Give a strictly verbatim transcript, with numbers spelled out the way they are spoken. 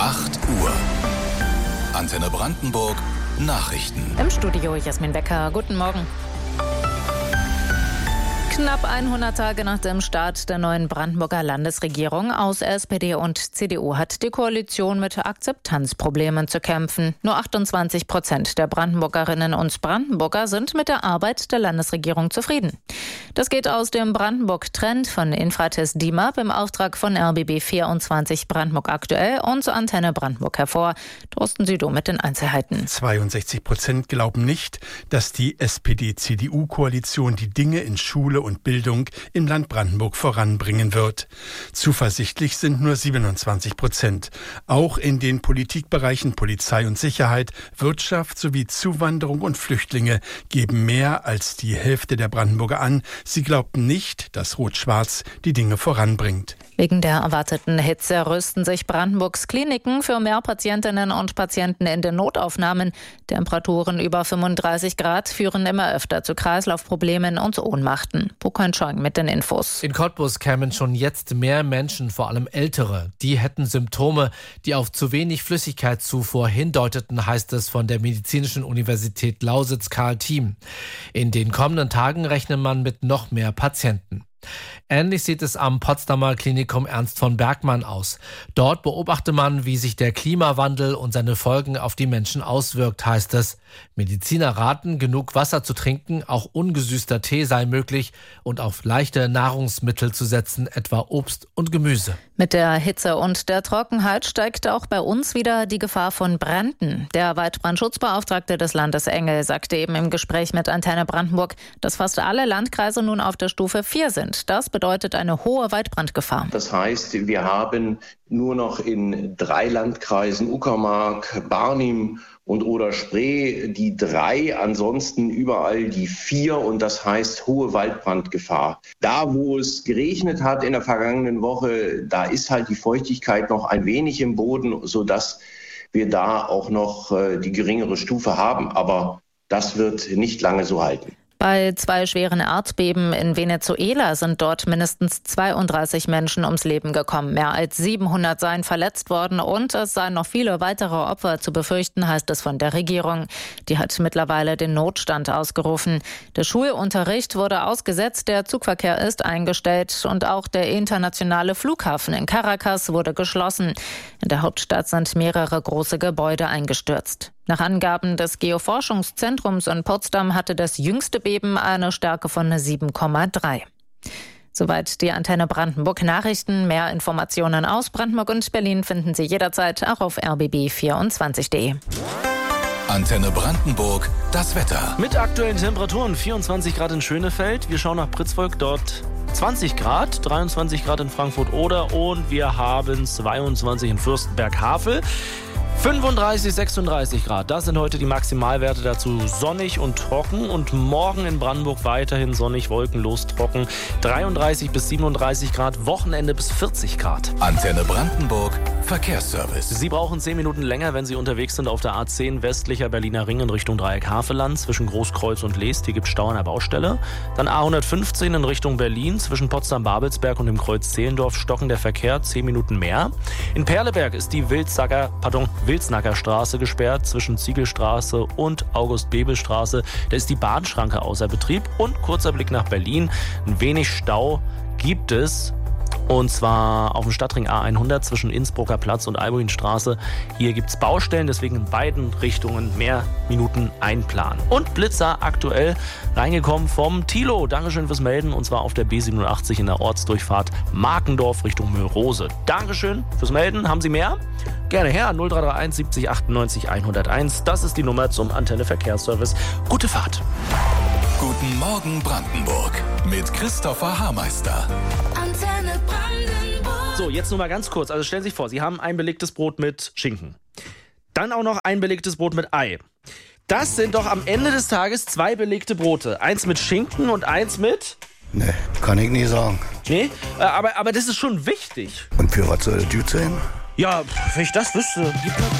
acht Uhr. Antenne Brandenburg Nachrichten. Im Studio Jasmin Becker. Guten Morgen. Knapp hundert Tage nach dem Start der neuen Brandenburger Landesregierung aus S P D und C D U hat die Koalition mit Akzeptanzproblemen zu kämpfen. Nur achtundzwanzig Prozent der Brandenburgerinnen und Brandenburger sind mit der Arbeit der Landesregierung zufrieden. Das geht aus dem Brandenburg-Trend von Infratest D I M A P im Auftrag von R B B vierundzwanzig Brandenburg aktuell und Antenne Brandenburg hervor. Thorsten Südow mit den Einzelheiten. zweiundsechzig Prozent glauben nicht, dass die S P D C D U-Koalition die Dinge in Schule und Bildung im Land Brandenburg voranbringen wird. Zuversichtlich sind nur siebenundzwanzig Prozent. Auch in den Politikbereichen Polizei und Sicherheit, Wirtschaft sowie Zuwanderung und Flüchtlinge geben mehr als die Hälfte der Brandenburger an, sie glaubten nicht, dass Rot-Schwarz die Dinge voranbringt. Wegen der erwarteten Hitze rüsten sich Brandenburgs Kliniken für mehr Patientinnen und Patienten in den Notaufnahmen. Temperaturen über fünfunddreißig Grad führen immer öfter zu Kreislaufproblemen und Ohnmachten. Bukan Chong mit den Infos. In Cottbus kämen schon jetzt mehr Menschen, vor allem Ältere. Die hätten Symptome, die auf zu wenig Flüssigkeitszufuhr hindeuteten, heißt es von der Medizinischen Universität Lausitz-Karl Thiem. In den kommenden Tagen rechnet man mit noch mehr Patienten. Ähnlich sieht es am Potsdamer Klinikum Ernst von Bergmann aus. Dort beobachte man, wie sich der Klimawandel und seine Folgen auf die Menschen auswirkt, heißt es. Mediziner raten, genug Wasser zu trinken, auch ungesüßter Tee sei möglich und auf leichte Nahrungsmittel zu setzen, etwa Obst und Gemüse. Mit der Hitze und der Trockenheit steigt auch bei uns wieder die Gefahr von Bränden. Der Waldbrandschutzbeauftragte des Landes Engel sagte eben im Gespräch mit Antenne Brandenburg, dass fast alle Landkreise nun auf der Stufe vier sind. Das bedeutet eine hohe Waldbrandgefahr. Das heißt, wir haben nur noch in drei Landkreisen, Uckermark, Barnim und Oder-Spree, die drei, ansonsten überall die vier und das heißt hohe Waldbrandgefahr. Da, wo es geregnet hat in der vergangenen Woche, da ist halt die Feuchtigkeit noch ein wenig im Boden, sodass wir da auch noch äh, die geringere Stufe haben. Aber das wird nicht lange so halten. Bei zwei schweren Erdbeben in Venezuela sind dort mindestens zweiunddreißig Menschen ums Leben gekommen. Mehr als siebenhundert seien verletzt worden und es seien noch viele weitere Opfer zu befürchten, heißt es von der Regierung. Die hat mittlerweile den Notstand ausgerufen. Der Schulunterricht wurde ausgesetzt, der Zugverkehr ist eingestellt und auch der internationale Flughafen in Caracas wurde geschlossen. In der Hauptstadt sind mehrere große Gebäude eingestürzt. Nach Angaben des Geoforschungszentrums in Potsdam hatte das jüngste Beben eine Stärke von sieben Komma drei. Soweit die Antenne Brandenburg Nachrichten. Mehr Informationen aus Brandenburg und Berlin finden Sie jederzeit auch auf r b b vierundzwanzig punkt d e. Antenne Brandenburg, das Wetter. Mit aktuellen Temperaturen vierundzwanzig Grad in Schönefeld. Wir schauen nach Pritzvolk, dort zwanzig Grad, dreiundzwanzig Grad in Frankfurt-Oder und wir haben zweiundzwanzig in Fürstenberg-Havel. fünfunddreißig, sechsunddreißig Grad, das sind heute die Maximalwerte, dazu sonnig und trocken und morgen in Brandenburg weiterhin sonnig, wolkenlos, trocken, dreiunddreißig bis siebenunddreißig Grad, Wochenende bis vierzig Grad. Antenne Brandenburg, Verkehrsservice. Sie brauchen zehn Minuten länger, wenn Sie unterwegs sind auf der A zehn westlicher Berliner Ring in Richtung Dreieck Havelland zwischen Großkreuz und Leest, hier gibt es Stau an der Baustelle. Dann A hundertfünfzehn in Richtung Berlin zwischen Potsdam-Babelsberg und dem Kreuz Zehlendorf stocken der Verkehr, zehn Minuten mehr. In Perleberg ist die Wilsacker, pardon, Wilsnacker Straße gesperrt zwischen Ziegelstraße und August-Bebel-Straße. Da ist die Bahnschranke außer Betrieb. Und kurzer Blick nach Berlin. Ein wenig Stau gibt es. Und zwar auf dem Stadtring A hundert zwischen Innsbrucker Platz und Albuinstraße. Hier gibt es Baustellen, deswegen in beiden Richtungen mehr Minuten einplanen. Und Blitzer aktuell reingekommen vom Thilo. Dankeschön fürs Melden. Und zwar auf der B siebenundachtzig in der Ortsdurchfahrt Markendorf Richtung Möhrose. Dankeschön fürs Melden. Haben Sie mehr? Gerne her. null drei drei eins siebzig achtundneunzig hunderteins. Das ist die Nummer zum Antenne Verkehrsservice. Gute Fahrt. Guten Morgen Brandenburg mit Christopher Haarmeister. Antenne Brandenburg. So, jetzt nur mal ganz kurz. Also stellen Sie sich vor, Sie haben ein belegtes Brot mit Schinken. Dann auch noch ein belegtes Brot mit Ei. Das sind doch am Ende des Tages zwei belegte Brote. Eins mit Schinken und eins mit... Nee, kann ich nie sagen. Nee, äh, aber, aber das ist schon wichtig. Und für was soll das gut sein? Ja, wenn ich das wüsste.